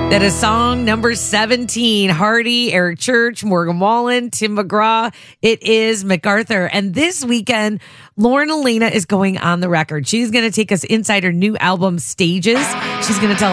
That is song number 17. Hardy, Eric Church, Morgan Wallen, Tim McGraw. It is MacArthur. And this weekend, Lauren Elena is going on the record. She's going to take us inside her new album, Stages. She's going to tell